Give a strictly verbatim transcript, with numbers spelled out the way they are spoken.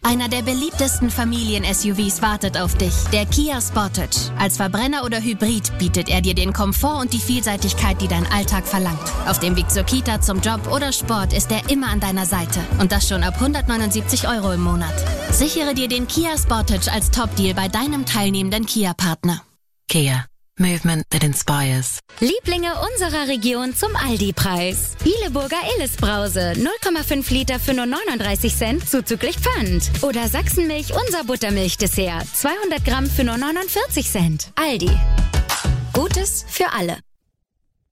Einer der beliebtesten Familien-S U Vs wartet auf dich, der Kia Sportage. Als Verbrenner oder Hybrid bietet er dir den Komfort und die Vielseitigkeit, die dein Alltag verlangt. Auf dem Weg zur Kita, zum Job oder Sport ist er immer an deiner Seite. Und das schon ab hundertneunundsiebzig Euro im Monat. Sichere dir den Kia Sportage als Top-Deal bei deinem teilnehmenden Kia-Partner. Kia. Movement that inspires. Lieblinge unserer Region zum Aldi-Preis. Bieleburger Illes-Brause, null Komma fünf Liter für nur neununddreißig Cent zuzüglich Pfand. Oder Sachsenmilch, unser Buttermilch-Dessert, zweihundert Gramm für nur neunundvierzig Cent. Aldi. Gutes für alle.